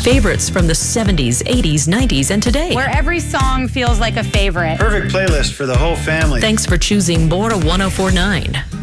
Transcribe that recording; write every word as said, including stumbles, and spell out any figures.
Favorites from the seventies, eighties, nineties, and today. Where every song feels like a favorite. Perfect playlist for the whole family. Thanks for choosing More one oh four point nine.